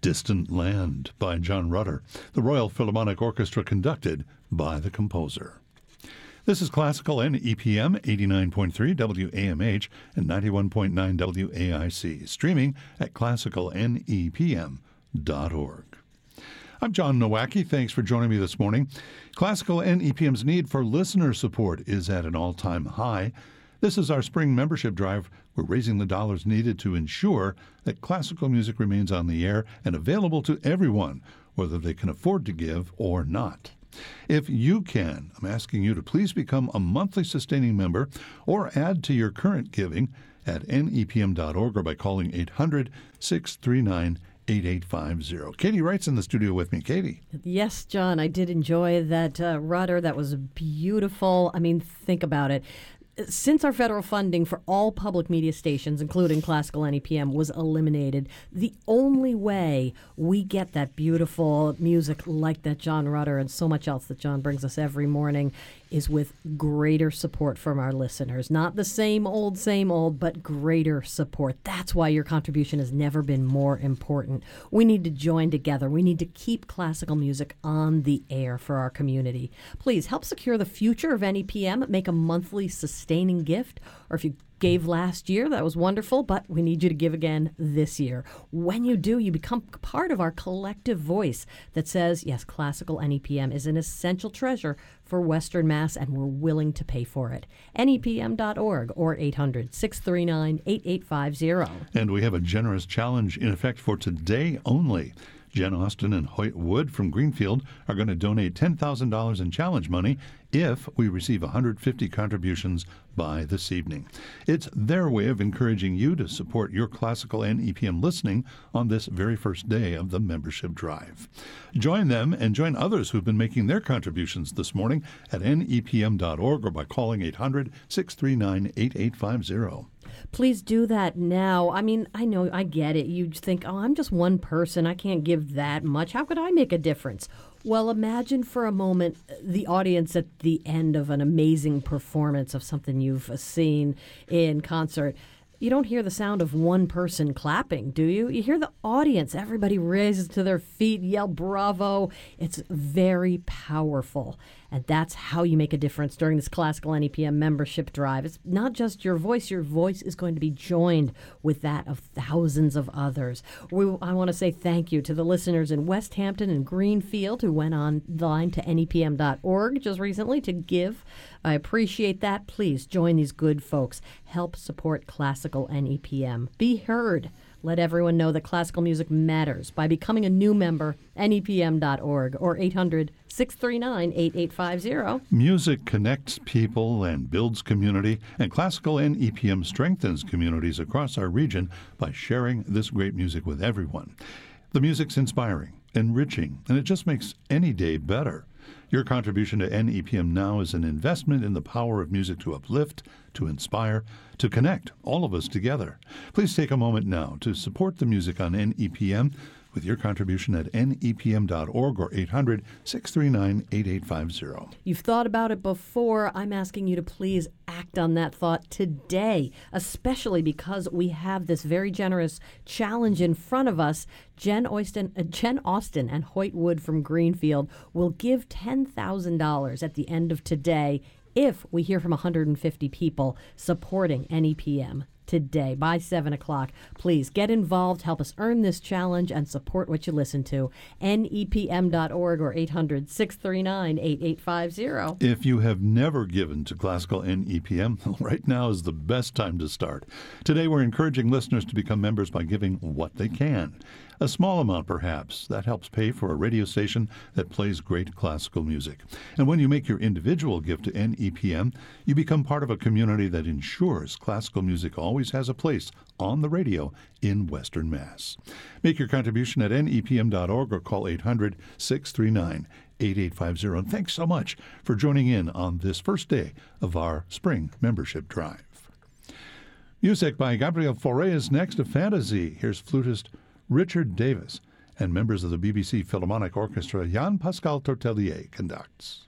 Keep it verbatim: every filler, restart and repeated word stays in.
Distant Land by John Rutter, the Royal Philharmonic Orchestra conducted by the composer. This is Classical N E P M, eighty-nine point three W A M H and ninety-one point nine W A I C, streaming at classical N E P M dot org. I'm John Nowacki. Thanks for joining me this morning. Classical N E P M's need for listener support is at an all-time high. This is our spring membership drive. We're raising the dollars needed to ensure that classical music remains on the air and available to everyone, whether they can afford to give or not. If you can, I'm asking you to please become a monthly sustaining member or add to your current giving at N E P M dot org or by calling eight hundred, six three nine, eight eight five zero. Katie Wright's in the studio with me. Katie. Yes, John, I did enjoy that uh, rudder. That was beautiful. I mean, think about it. Since our federal funding for all public media stations, including Classical N E P M, was eliminated, the only way we get that beautiful music like that John Rutter and so much else that John brings us every morning is with greater support from our listeners. Not the same old, same old, but greater support. That's why your contribution has never been more important. We need to join together. We need to keep classical music on the air for our community. Please help secure the future of N E P M. Make a monthly sustaining gift, or if you gave last year, that was wonderful, but we need you to give again this year. When you do, you become part of our collective voice that says, yes, classical N E P M is an essential treasure for Western Mass, and we're willing to pay for it. N E P M dot org or eight hundred, six three nine, eight eight five zero. And we have a generous challenge in effect for today only. Jen Austin and Hoyt Wood from Greenfield are going to donate ten thousand dollars in challenge money if we receive one hundred fifty contributions by this evening. It's their way of encouraging you to support your classical N E P M listening on this very first day of the membership drive. Join them and join others who've been making their contributions this morning at N E P M dot org or by calling eight hundred, six three nine, eight eight five zero. Please do that now. I mean, I know, I get it. You think, oh, I'm just one person. I can't give that much. How could I make a difference? Well, imagine for a moment the audience at the end of an amazing performance of something you've seen in concert. You don't hear the sound of one person clapping, do you? You hear the audience. Everybody raises to their feet, yell bravo. It's very powerful. And that's how you make a difference during this Classical N E P M membership drive. It's not just your voice. Your voice is going to be joined with that of thousands of others. We, I want to say thank you to the listeners in West Hampton and Greenfield who went online to N E P M dot org just recently to give. I appreciate that. Please join these good folks. Help support Classical N E P M. Be heard. Let everyone know that classical music matters by becoming a new member, N E P M dot org or eight hundred, six three nine, eight eight five zero. Music connects people and builds community, and Classical N E P M strengthens communities across our region by sharing this great music with everyone. The music's inspiring, enriching, and it just makes any day better. Your contribution to N E P M Now is an investment in the power of music to uplift, to inspire, to connect all of us together. Please take a moment now to support the music on N E P M with your contribution at N E P M dot org or eight hundred, six three nine, eight eight five zero. You've thought about it before. I'm asking you to please act on that thought today, especially because we have this very generous challenge in front of us. Jen Austin, uh, Jen Austin and Hoyt Wood from Greenfield will give ten thousand dollars at the end of today if we hear from one hundred fifty people supporting N E P M today by seven o'clock. Please get involved, help us earn this challenge, and support what you listen to. N E P M dot org or eight hundred, six three nine, eight eight five zero. If you have never given to Classical N E P M, right now is the best time to start. Today we're encouraging listeners to become members by giving what they can. A small amount, perhaps, that helps pay for a radio station that plays great classical music. And when you make your individual gift to N E P M, you become part of a community that ensures classical music always has a place on the radio in Western Mass. Make your contribution at N E P M dot org or call eight hundred, six three nine, eight eight five zero. And thanks so much for joining in on this first day of our spring membership drive. Music by Gabriel Fauré is next, a fantasy. Here's flutist Richard Davis and members of the B B C Philharmonic Orchestra. Jean-Pascal Tortelier conducts.